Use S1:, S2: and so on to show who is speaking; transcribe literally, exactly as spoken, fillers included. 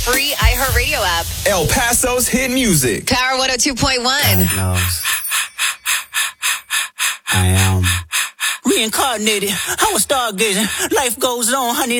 S1: Free iHeartRadio app.
S2: El Paso's hit music.
S1: Power one oh two point one.
S3: God knows. I am reincarnated. I was stargazing. Life goes on, honey.